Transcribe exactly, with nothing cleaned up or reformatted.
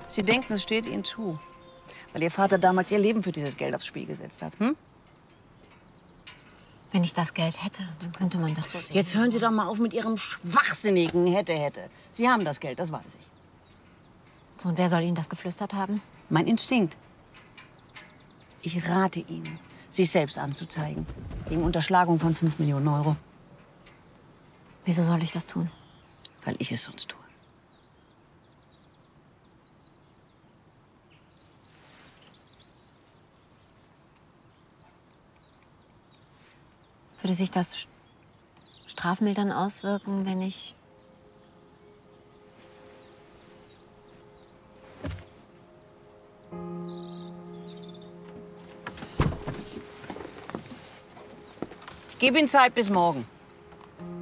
Sie denken, es steht Ihnen zu, weil Ihr Vater damals Ihr Leben für dieses Geld aufs Spiel gesetzt hat. Hm? Wenn ich das Geld hätte, dann könnte man das so sehen. Jetzt hören Sie doch mal auf mit Ihrem schwachsinnigen hätte, hätte. Sie haben das Geld, das weiß ich. So, und wer soll Ihnen das geflüstert haben? Mein Instinkt. Ich rate Ihnen, sich selbst anzuzeigen. Wegen Unterschlagung von fünf Millionen Euro. Wieso soll ich das tun? Weil ich es sonst tue. Würde sich das strafmildern auswirken, wenn ich... Ich gebe Ihnen Zeit bis morgen.